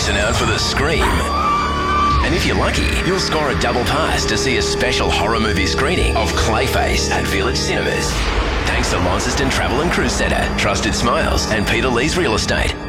listen out for the scream. And if you're lucky, you'll score a double pass to see a special horror movie screening of Clayface at Village Cinemas. Thanks to Launceston Travel and Cruise Centre, Trusted Smiles, and Peter Lee's Real Estate.